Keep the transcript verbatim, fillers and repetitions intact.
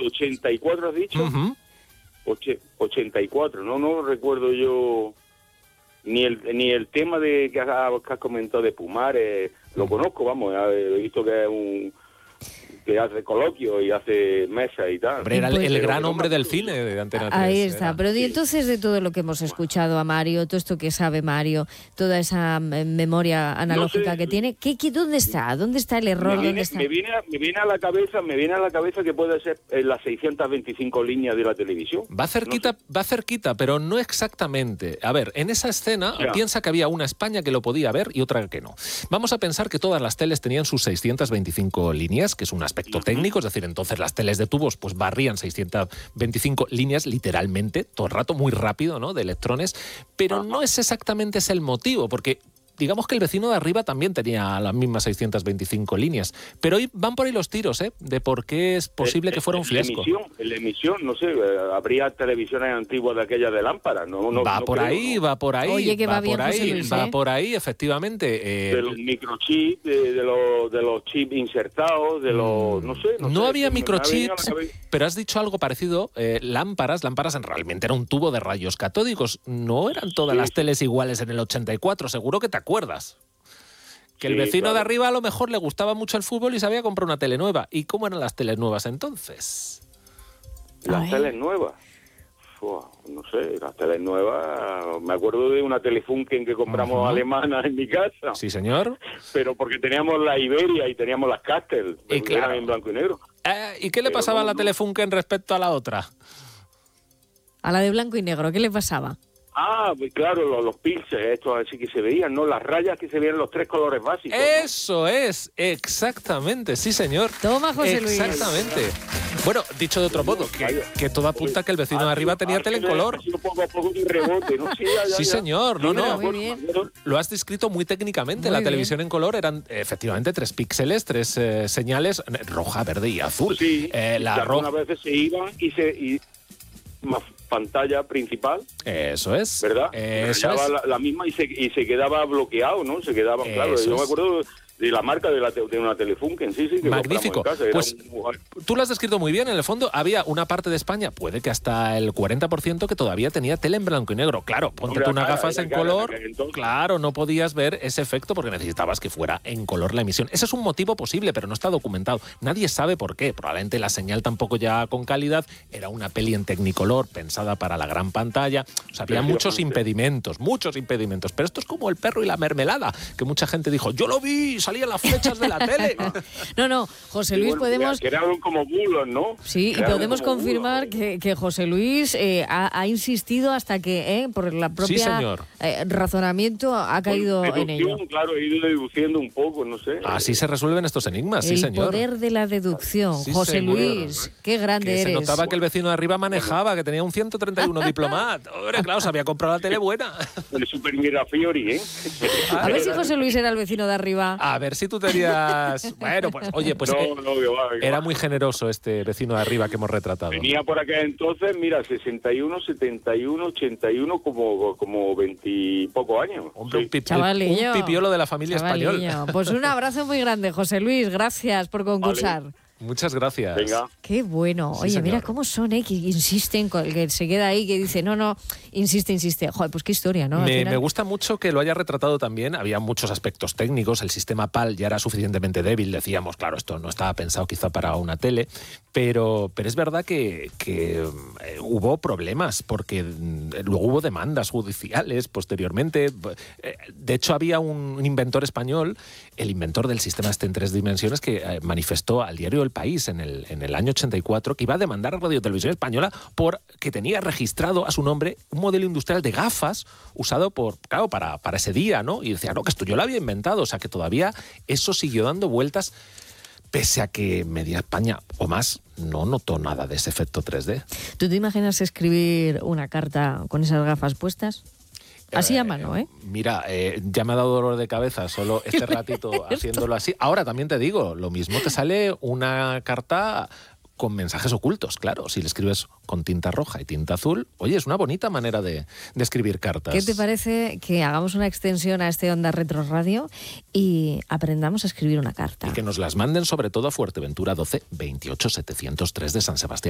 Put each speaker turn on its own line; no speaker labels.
ochenta y cuatro has dicho.
Uh-huh.
Oche, ochenta y cuatro, no, no recuerdo yo ni el ni el tema de que has, que has comentado de Pumar, eh, lo conozco, vamos, he visto que es un que hace coloquios y hace mesa y tal.
Hombre, era el, el gran hombre del cine de Antena tres.
Ahí está,
era.
pero y entonces de todo lo que hemos escuchado a Mario, todo esto que sabe Mario, toda esa eh, memoria analógica
no sé,
que tiene, ¿qué, qué, ¿dónde está? ¿Dónde está el error?
Me viene,
¿Dónde está?
me, viene a, me viene a la cabeza, me viene a la cabeza que puede ser en las seiscientas veinticinco líneas de la televisión.
Va cerquita,
no sé.
va cerquita, pero no exactamente. A ver, en esa escena
Ya.
piensa que había una España que lo podía ver y otra que no. Vamos a pensar que todas las teles tenían sus seiscientas veinticinco líneas, que es un aspecto
Uh-huh.
técnico, es decir, entonces las teles de tubos pues barrían seiscientas veinticinco líneas literalmente, todo el rato, muy rápido, ¿no?, de electrones, pero
Ajá.
no es exactamente ese el motivo, porque digamos que el vecino de arriba también tenía las mismas seiscientas veinticinco líneas, pero hoy van por ahí los tiros, ¿eh?, de por qué es posible
Eh,
que fuera un
en
fiasco.
La emisión, en la emisión, no sé, eh, habría televisiones antiguas de aquellas de lámpara, no, no
va
no
por
creo,
ahí,
¿no?
va por ahí,
Oye, que
va,
va bien,
por
José
ahí,
Luis,
va
¿eh?
por ahí, efectivamente. Eh,
De los microchips, de, de los de los chips insertados, de los, no sé, no,
no
sé,
había
me- me ha venido a la
microchips,
cabeza.
pero has dicho algo parecido, eh, lámparas, lámparas en realmente era un tubo de rayos catódicos, no eran todas
Sí,
las
sí.
teles iguales en el ochenta y cuatro, seguro que te acuerdas. Que el
Sí,
vecino
claro.
de arriba a lo mejor le gustaba mucho el fútbol y sabía comprar una tele nueva. ¿Y cómo eran las teles nuevas entonces?
Las
Ay.
teles nuevas. Fua, no sé, las teles nuevas. Me acuerdo de una Telefunken que compramos
Ujú.
alemana en mi casa.
Sí, señor.
Pero porque teníamos la Iberia y teníamos las Castel.
Y
que
claro.
eran en blanco y negro.
Eh, ¿Y qué le
Pero
pasaba
no,
a la
no.
Telefunken respecto a la otra?
A la de blanco y negro, ¿qué le pasaba?
Ah, pues claro, los, los píxeles, estos así que se veían, ¿no? Las rayas que se veían, los tres colores básicos. ¿no?
Eso es, exactamente, sí señor.
Toma, José Luis.
Exactamente. Bueno, dicho de otro modo, que, que todo apunta que el vecino de arriba tenía tele en color.
Ha sido poco a poco un rebote, ¿no? Sí, ya, ya,
Sí,
ya.
señor, no,
Sí, me
no.
acuerdo,
Muy bien.
me acuerdo.
Lo has descrito muy técnicamente.
Muy
la
bien.
televisión en color eran efectivamente tres píxeles, tres eh, señales, eh, roja, verde y azul.
Sí,
Eh,
y
la
que
roja.
algunas veces se iban y se... Y, más pantalla principal,
Eso es.
¿verdad?
Eso
Rayaba
es.
la, la misma y se, y se quedaba bloqueado, ¿no? Se quedaba, claro,
Eso
yo me
es.
acuerdo de la marca de, la, de una Telefunken, sí, sí, que
Magnífico.
compramos en casa. Era
Pues
un-
tú lo has descrito muy bien. En el fondo había una parte de España, puede que hasta el cuarenta por ciento, que todavía tenía tele en blanco y negro. Claro, ponte
Hombre,
tú unas
acá,
gafas
acá,
en
acá,
color.
acá, entonces.
Claro, no podías ver ese efecto porque necesitabas que fuera en color la emisión. Ese es un motivo posible, pero no está documentado. Nadie sabe por qué. Probablemente la señal tampoco ya con calidad. Era una peli en Technicolor pensada para la gran pantalla. O sea, había muchos impedimentos, muchos impedimentos. Pero esto es como el perro y la mermelada, que mucha gente dijo, yo lo vi, salían las flechas de la tele.
No, no, José
Sí,
Luis,
bueno,
podemos...
que eran como bulos, ¿no?
Sí, y
Crearon
podemos
como
confirmar
bulos.
que, que José Luis eh, ha, ha insistido hasta que, eh, por la propia
señor.
eh, razonamiento, ha caído
Por
en ello.
deducción, claro, he ido deduciendo un poco, no sé.
Así se resuelven estos enigmas, sí,
El
señor.
poder de la deducción.
Sí,
José
señor.
Luis, qué grande
Que se
eres.
notaba que el vecino de arriba manejaba, que tenía un ciento treinta y uno diplomat. Hombre, claro, se había comprado la tele buena.
El Super Mirafiori, ¿eh?
A ver si José Luis era el vecino de arriba.
A ver si tú tenías... Bueno, pues oye, pues
no,
eh,
no, que va, que
era
va.
muy generoso este vecino de arriba que hemos retratado.
Tenía por aquel entonces, mira, sesenta y uno, setenta y uno, ochenta y uno, como, como veinte y pocos años.
Hombre,
Sí.
un, pip-
Chavalillo.
un pipiolo de la familia española.
Chavalillo. Pues un abrazo muy grande, José Luis. Gracias por concursar.
Muchas gracias.
Venga.
Qué bueno.
Sí,
Oye,
señor.
mira cómo son, ¿eh? Que insisten, con el que se queda ahí, que dice, no, no, insiste, insiste. Joder, pues qué historia, ¿no? Al
Me,
final-
me gusta mucho que lo haya retratado también. Había muchos aspectos técnicos. El sistema PAL ya era suficientemente débil. Decíamos, claro, esto no estaba pensado quizá para una tele. Pero, pero es verdad que, que eh, hubo problemas, porque mm, luego hubo demandas judiciales posteriormente. Eh, De hecho, había un inventor español, el inventor del sistema este en tres dimensiones, que eh, manifestó al diario El País en el, en el año ochenta y cuatro que iba a demandar a Radio Televisión Española porque tenía registrado a su nombre un modelo industrial de gafas usado por, claro, para, para ese día, ¿no? Y decía, no, que esto yo lo había inventado. O sea, que todavía eso siguió dando vueltas, pese a que media España o más no notó nada de ese efecto tres D.
¿Tú te imaginas escribir una carta con esas gafas puestas? Así a
Eh,
mano, ¿eh?
Mira, eh, ya me ha dado dolor de cabeza solo este ratito haciéndolo así. Ahora también te digo, lo mismo te sale una carta con mensajes ocultos, claro. Si le escribes con tinta roja y tinta azul, oye, es una bonita manera de, de escribir cartas.
¿Qué te parece que hagamos una extensión a este Onda Retro Radio y aprendamos a escribir una carta?
Y que nos las manden sobre todo a Fuerteventura doce veintiocho setecientos tres de San Sebastián.